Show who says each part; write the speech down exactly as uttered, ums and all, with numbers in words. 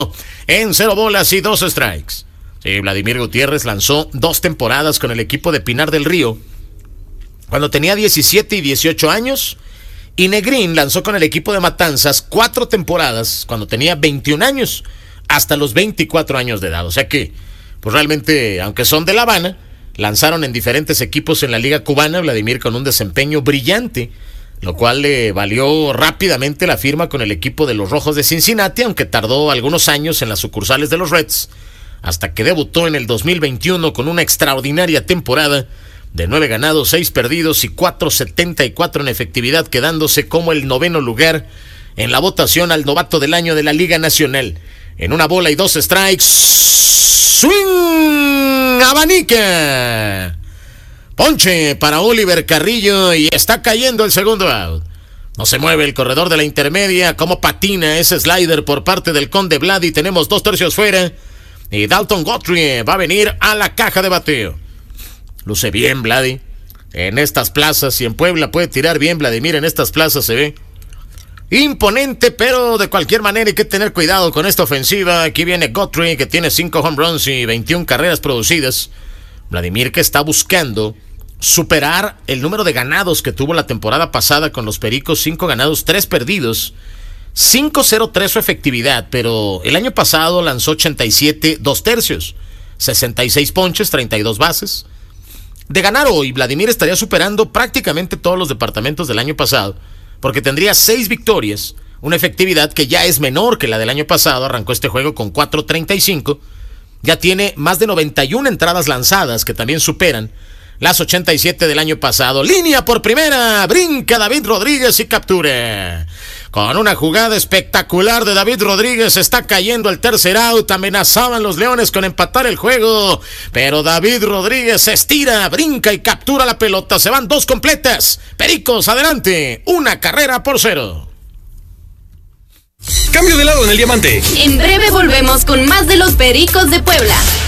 Speaker 1: en cero bolas y dos strikes. Sí, Vladimir Gutiérrez lanzó dos temporadas con el equipo de Pinar del Río cuando tenía diecisiete y dieciocho años, y Negrín lanzó con el equipo de Matanzas cuatro temporadas cuando tenía veintiún años, hasta los veinticuatro años de edad. O sea que, pues realmente, aunque son de La Habana, lanzaron en diferentes equipos en la Liga Cubana, Vladimir con un desempeño brillante, lo cual le valió rápidamente la firma con el equipo de los Rojos de Cincinnati, aunque tardó algunos años en las sucursales de los Reds, hasta que debutó en el dos mil veintiuno con una extraordinaria temporada de nueve ganados, seis perdidos y cuatro setenta y cuatro en efectividad, quedándose como el noveno lugar en la votación al novato del año de la Liga Nacional. En una bola y dos strikes, swing, abanica, ponche para Oliver Carrillo y está cayendo el segundo out. No se mueve el corredor de la intermedia, como patina ese slider por parte del Conde Vlad, y tenemos dos tercios fuera, y Dalton Guthrie va a venir a la caja de bateo. Luce bien Vladi en estas plazas, y en Puebla puede tirar bien Vladimir, en estas plazas se ve imponente, pero de cualquier manera hay que tener cuidado con esta ofensiva. Aquí viene Guthrie, que tiene cinco home runs y veintiuna carreras producidas. Vladimir, que está buscando superar el número de ganados que tuvo la temporada pasada con los Pericos, cinco ganados, tres perdidos, cinco cero tres su efectividad, pero el año pasado lanzó ochenta y siete, dos tercios, sesenta y seis ponches, treinta y dos bases. De ganar hoy, Vladimir estaría superando prácticamente todos los departamentos del año pasado, porque tendría seis victorias, una efectividad que ya es menor que la del año pasado. Arrancó este juego con cuatro treinta y cinco, ya tiene más de noventa y una entradas lanzadas, que también superan las ochenta y siete del año pasado. Línea por primera, brinca David Rodríguez y captura. Con una jugada espectacular de David Rodríguez, está cayendo el tercer out. Amenazaban los Leones con empatar el juego, pero David Rodríguez se estira, brinca y captura la pelota. Se van dos completas. Pericos adelante, una carrera por cero.
Speaker 2: Cambio de lado en el diamante.
Speaker 3: En breve volvemos con más de los Pericos de Puebla.